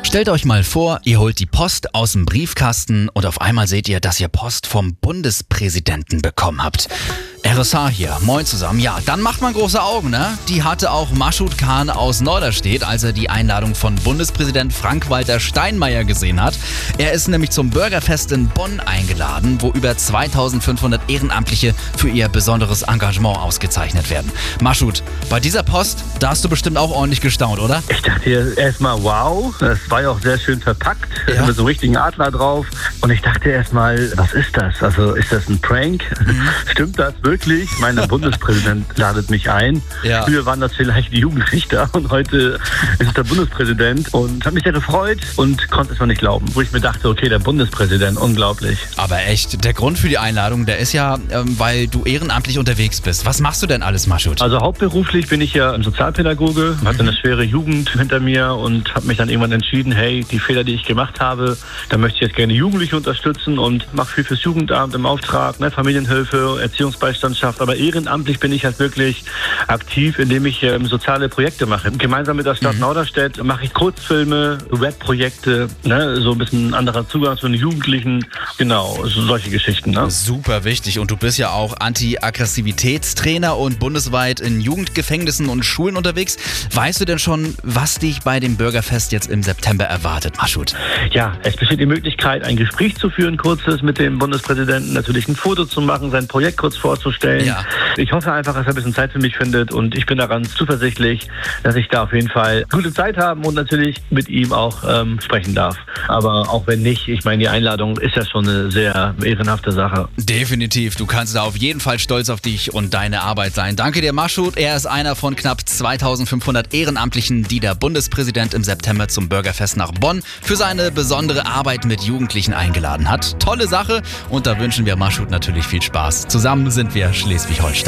Stellt euch mal vor, ihr holt die Post aus dem Briefkasten und auf einmal seht ihr, dass ihr Post vom Bundespräsidenten bekommen habt. RSH hier, moin zusammen. Ja, dann macht man große Augen, ne? Die hatte auch Mashoud Khan aus Norderstedt, als er die Einladung von Bundespräsident Frank-Walter Steinmeier gesehen hat. Er ist nämlich zum Bürgerfest in Bonn eingeladen, wo über 2500 Ehrenamtliche für ihr besonderes Engagement ausgezeichnet werden. Mashoud, bei dieser Post, da hast du bestimmt auch ordentlich gestaunt, oder? Ich dachte erstmal, wow, das war ja auch sehr schön verpackt, Ja. mit so einem richtigen Adler drauf. Und ich dachte erstmal, was ist das? Also ist das ein Prank? Stimmt das wirklich? Mein Bundespräsident ladet mich ein. Ja. Früher waren das vielleicht die Jugendrichter und heute ist es der Bundespräsident. Und hat mich sehr gefreut und konnte es noch nicht glauben. Wo ich mir dachte, okay, der Bundespräsident, unglaublich. Aber echt, der Grund für die Einladung, der ist ja, weil du ehrenamtlich unterwegs bist. Was machst du denn alles, Mashoud? Also hauptberuflich bin ich ja ein Sozialpädagoge, hatte eine schwere Jugend hinter mir und habe mich dann irgendwann entschieden, hey, die Fehler, die ich gemacht habe, da möchte ich jetzt gerne Jugendliche unterstützen und mache viel fürs Jugendamt im Auftrag, Familienhilfe, Erziehungsbeistandschaft, aber ehrenamtlich bin ich halt wirklich aktiv, indem ich soziale Projekte mache. Gemeinsam mit der Stadt Norderstedt mache ich Kurzfilme, Webprojekte, so ein bisschen anderer Zugang zu den Jugendlichen, genau, so solche Geschichten. Ne? Super wichtig, und du bist ja auch Anti-Aggressivitätstrainer und bundesweit in Jugendgefängnissen und Schulen unterwegs. Weißt du denn schon, was dich bei dem Bürgerfest jetzt im September erwartet, Mashoud? Ja, es besteht die Möglichkeit, ein Gespräch zu führen, kurzes mit dem Bundespräsidenten, natürlich ein Foto zu machen, sein Projekt kurz vorzustellen. Ja. Ich hoffe einfach, dass er ein bisschen Zeit für mich findet und ich bin daran zuversichtlich, dass ich da auf jeden Fall gute Zeit haben und natürlich mit ihm auch sprechen darf. Aber auch wenn nicht, ich meine, die Einladung ist ja schon eine sehr ehrenhafte Sache. Definitiv, du kannst da auf jeden Fall stolz auf dich und deine Arbeit sein. Danke dir, Mashoud. Er ist einer von knapp 2500 Ehrenamtlichen, die der Bundespräsident im September zum Bürgerfest nach Bonn für seine besondere Arbeit mit Jugendlichen eingeladen hat. Tolle Sache, und da wünschen wir Mashoud natürlich viel Spaß. Zusammen sind wir Schleswig-Holstein.